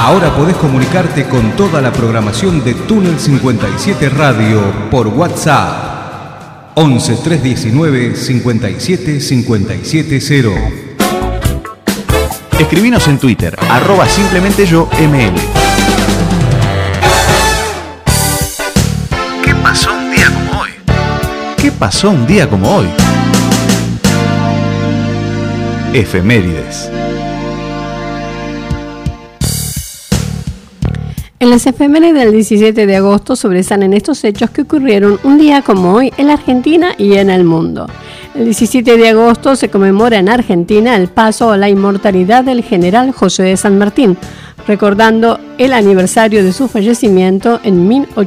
Ahora podés comunicarte con toda la programación de Túnel 57 Radio por WhatsApp 11 319 57 570. Escribinos en Twitter, @simplementeyoml. ¿Qué pasó un día como hoy? ¿Qué pasó un día como hoy? Efemérides. En las efemérides del 17 de agosto sobresalen estos hechos que ocurrieron un día como hoy en la Argentina y en el mundo. El 17 de agosto se conmemora en Argentina el paso a la inmortalidad del general José de San Martín, recordando el aniversario de su fallecimiento en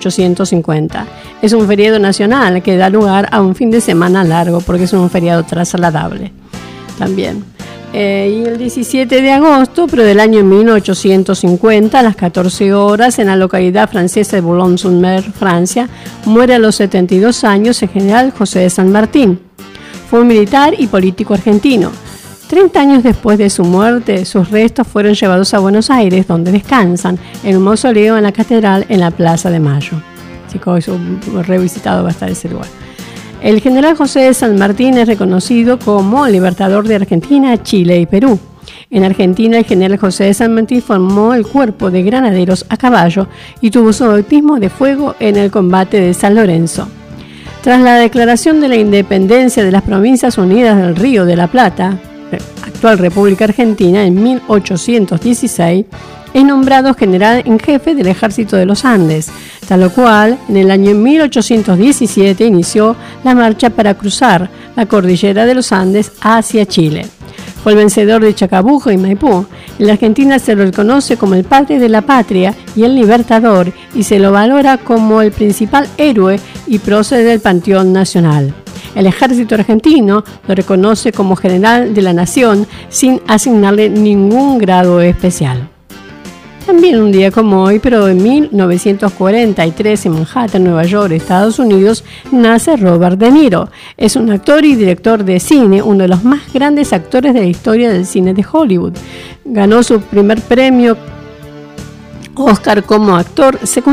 1850. Es un feriado nacional que da lugar a un fin de semana largo porque es un feriado trasladable también. Y el 17 de agosto, pero del año 1850, a las 14 horas, en la localidad francesa de Boulogne-sur-Mer, Francia, muere a los 72 años el general José de San Martín. Fue un militar y político argentino. 30 años después de su muerte, sus restos fueron llevados a Buenos Aires, donde descansan en un mausoleo en la catedral en la Plaza de Mayo. Así que hoy revisitado va a estar ese lugar. El general José de San Martín es reconocido como el libertador de Argentina, Chile y Perú. En Argentina, el general José de San Martín formó el cuerpo de granaderos a caballo y tuvo su bautismo de fuego en el combate de San Lorenzo. Tras la declaración de la independencia de las Provincias Unidas del Río de la Plata, actual República Argentina, en 1816, es nombrado general en jefe del Ejército de los Andes, tal cual en el año 1817 inició la marcha para cruzar la cordillera de los Andes hacia Chile. Fue el vencedor de Chacabuco y Maipú. En la Argentina se lo reconoce como el padre de la patria y el libertador, y se lo valora como el principal héroe y prócer del Panteón Nacional. El ejército argentino lo reconoce como general de la nación sin asignarle ningún grado especial. También un día como hoy, pero en 1943, en Manhattan, Nueva York, Estados Unidos, nace Robert De Niro. Es un actor y director de cine, uno de los más grandes actores de la historia del cine de Hollywood. Ganó su primer premio Oscar como actor secundario